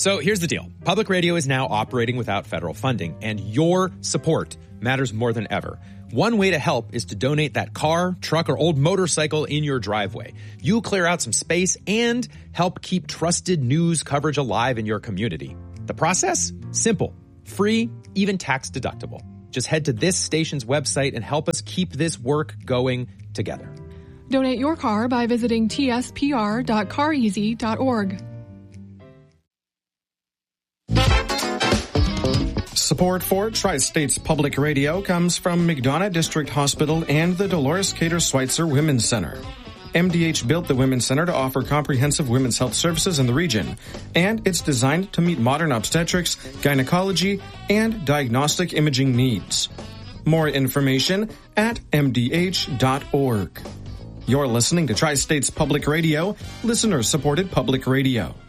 So here's the deal. Public radio is now operating without federal funding, and your support matters more than ever. One way to help is to donate that car, truck, or old motorcycle in your driveway. You'll clear out some space and help keep trusted news coverage alive in your community. The process? Simple, free, even tax deductible. Just head to this station's website and help us keep this work going together. Donate your car by visiting tspr.careasy.org. Support for Tri-States Public Radio comes from McDonough District Hospital and the Dolores Cater Schweitzer Women's Center. MDH built the Women's Center to offer comprehensive women's health services in the region, and it's designed to meet modern obstetrics, gynecology, and diagnostic imaging needs. More information at mdh.org. You're listening to Tri-States Public Radio, listener-supported public radio.